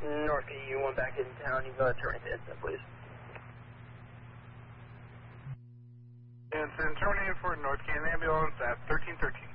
North Key, you want back in town, you go turn it in, please. And then terminating for North Key ambulance at 1313.